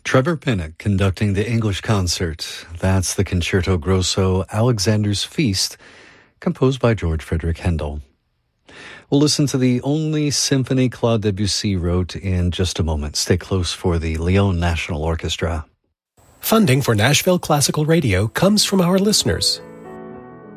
Trevor Pinnock conducting the English concert. That's the Concerto Grosso Alexander's Feast, composed by George Frederick Handel. We'll listen to the only symphony Claude Debussy wrote in just a moment. Stay close for the Lyon National Orchestra. Funding for Nashville Classical Radio comes from our listeners.